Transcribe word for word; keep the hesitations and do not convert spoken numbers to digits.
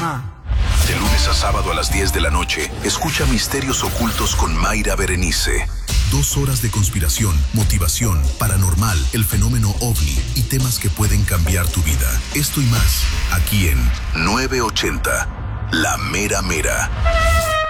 Ajá. De lunes a sábado a las diez de la noche, escucha Misterios Ocultos con Mayra Berenice. Dos horas de conspiración, motivación, paranormal, el fenómeno ovni y temas que pueden cambiar tu vida. Esto y más, aquí en nueve ochenta, La Mera Mera.